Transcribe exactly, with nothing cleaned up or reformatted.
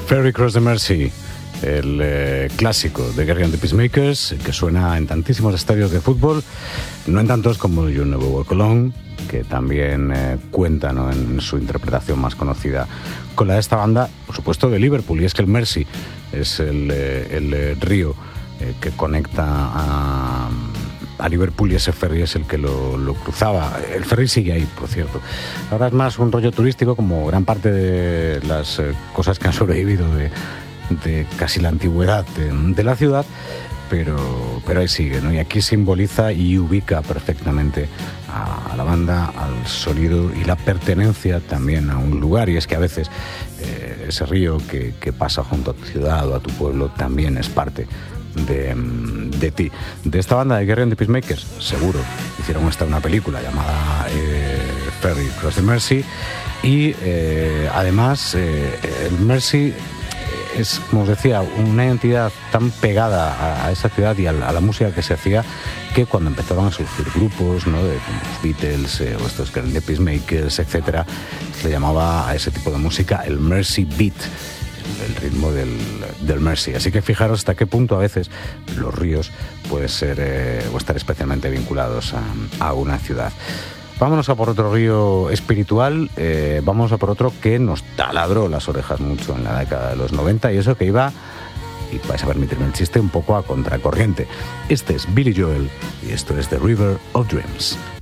Ferry Cross the Mersey, el eh, clásico de Gerry and the Pacemakers, que suena en tantísimos estadios de fútbol, no en tantos como You Never Walk Alone, que también eh, cuenta, ¿no?, en su interpretación más conocida con la de esta banda, por supuesto, de Liverpool. Y es que el Mersey es el, eh, el eh, río eh, que conecta a, a Liverpool, y ese ferry es el que lo, lo cruzaba. El ferry sigue ahí, por cierto. Ahora es más un rollo turístico, como gran parte de las eh, cosas que han sobrevivido de, de casi la antigüedad de, de la ciudad, pero, pero ahí sigue, ¿no? Y aquí simboliza y ubica perfectamente a, a la banda, al sonido y la pertenencia también a un lugar. Y es que a veces eh, ese río que, que pasa junto a tu ciudad o a tu pueblo también es parte de, de ti. De esta banda de Gerry and the Pacemakers, seguro hicieron esta una película llamada eh, Ferry Cross the Mersey, y eh, además eh, el Mersey es, como os decía, una entidad tan pegada a, a esa ciudad y a la, a la música que se hacía, que cuando empezaron a surgir grupos, ¿no?, de como los Beatles eh, o estos Gerry and the Pacemakers, etcétera, se le llamaba a ese tipo de música el Mersey Beat, el ritmo del, del Mersey. Así que fijaros hasta qué punto a veces los ríos pueden ser eh, o estar especialmente vinculados a, a una ciudad. Vámonos a por otro río espiritual, eh, vamos a por otro que nos taladró las orejas mucho en la década de los noventa, y eso que iba, y vais a permitirme el chiste, un poco a contracorriente. Este es Billy Joel y esto es The River of Dreams.